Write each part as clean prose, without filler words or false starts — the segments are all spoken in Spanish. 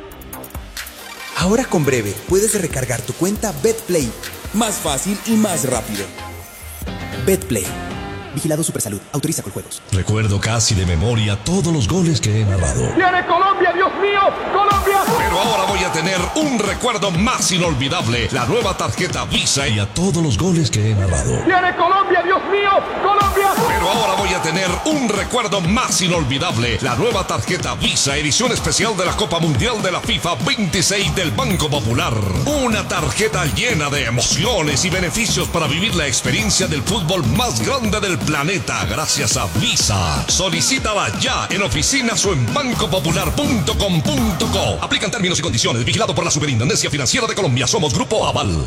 Ahora con Breve puedes recargar tu cuenta BetPlay más fácil y más rápido. BetPlay. Vigilado Supersalud. Autoriza con juegos. Recuerdo casi de memoria todos los goles que he narrado. ¡Viene Colombia, Dios mío! ¡Colombia! Pero ahora voy a tener un recuerdo más inolvidable. La nueva tarjeta Visa y a todos los goles que he narrado. ¡Viene Colombia, Dios mío! ¡Colombia! Pero ahora voy a tener un recuerdo más inolvidable. La nueva tarjeta Visa, edición especial de la Copa Mundial de la FIFA 26 del Banco Popular. Una tarjeta llena de emociones y beneficios para vivir la experiencia del fútbol más grande del planeta gracias a Visa. Solicítala ya en oficinas o en bancopopular.com.co. Aplican términos y condiciones. Vigilado por la Superintendencia Financiera de Colombia. Somos Grupo Aval.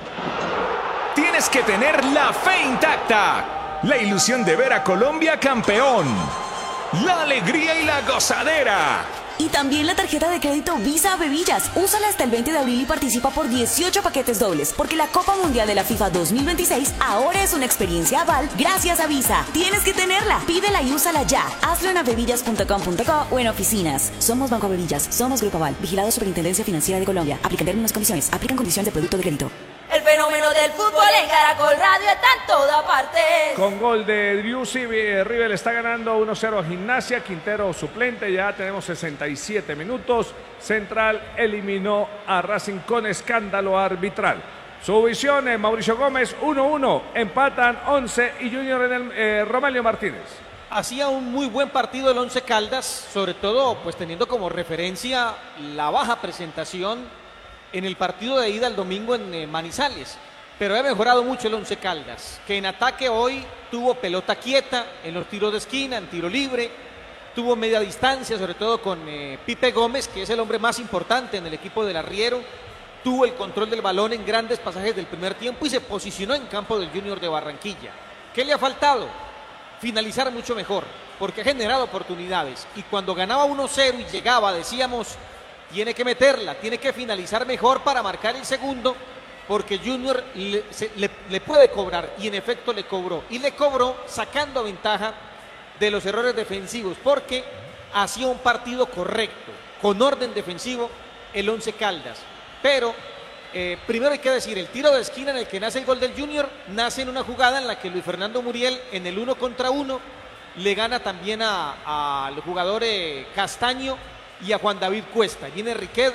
Tienes que tener la fe intacta. La ilusión de ver a Colombia campeón. La alegría y la gozadera. Y también la tarjeta de crédito Visa Bebillas. Úsala hasta el 20 de abril y participa por 18 paquetes dobles. Porque la Copa Mundial de la FIFA 2026 ahora es una experiencia Aval gracias a Visa. Tienes que tenerla. Pídela y úsala ya. Hazlo en avevillas.com.co o en oficinas. Somos Banco Bebillas. Somos Grupo Aval. Vigilado Superintendencia Financiera de Colombia. Aplican términos y condiciones. Aplican condiciones de producto de crédito. El fenómeno del fútbol en Caracol Radio está en toda parte. Con gol de Driussi, River está ganando 1-0 a Gimnasia. Quintero suplente, ya tenemos 67 minutos. Central eliminó a Racing con escándalo arbitral. Su visión, Mauricio Gómez, 1-1. Empatan 11 y Junior en el Romelio Martínez. Hacía un muy buen partido el Once Caldas, sobre todo pues teniendo como referencia la baja presentación en el partido de ida el domingo en Manizales, pero ha mejorado mucho el Once Caldas, que en ataque hoy tuvo pelota quieta en los tiros de esquina, en tiro libre, tuvo media distancia, sobre todo con Pipe Gómez, que es el hombre más importante en el equipo del Arriero, tuvo el control del balón en grandes pasajes del primer tiempo y se posicionó en campo del Junior de Barranquilla. ¿Qué le ha faltado? Finalizar mucho mejor, porque ha generado oportunidades, y cuando ganaba 1-0 y llegaba, decíamos, tiene que meterla, tiene que finalizar mejor para marcar el segundo, porque Junior le puede cobrar, y en efecto le cobró, y le cobró sacando ventaja de los errores defensivos, porque hacía un partido correcto, con orden defensivo, el Once Caldas. Pero primero hay que decir, el tiro de esquina en el que nace el gol del Junior, nace en una jugada en la que Luis Fernando Muriel, en el 1 contra 1, le gana también al jugador Castaño, y a Juan David Cuesta. Viene Riquet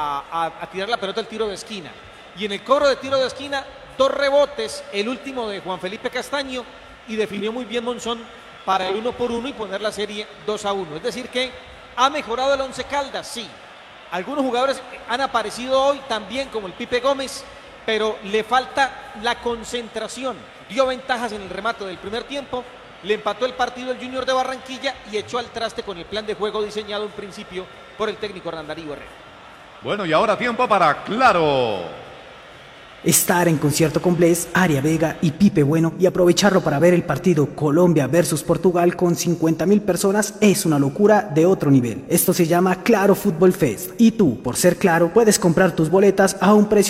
a tirar la pelota al tiro de esquina. Y en el cobro de tiro de esquina, 2 rebotes, el último de Juan Felipe Castaño, y definió muy bien Monzón para el 1-1 y poner la serie 2-1. Es decir que ha mejorado el Once Caldas, sí. Algunos jugadores han aparecido hoy también, como el Pipe Gómez, pero le falta la concentración. Dio ventajas en el remate del primer tiempo, le empató el partido el Junior de Barranquilla y echó al traste con el plan de juego diseñado en principio por el técnico Hernán Darío Herrera. Bueno, y ahora tiempo para Claro. Estar en concierto con Bless, Aria Vega y Pipe Bueno y aprovecharlo para ver el partido Colombia versus Portugal con 50.000 personas es una locura de otro nivel. Esto se llama Claro Fútbol Fest y tú, por ser Claro, puedes comprar tus boletas a un precio